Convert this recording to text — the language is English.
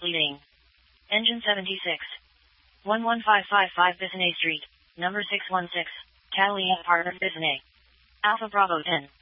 leading. Engine 76. 11555 Bissonnay Street, number 616, Catalina Partner Bissonnay. Alpha Bravo 10.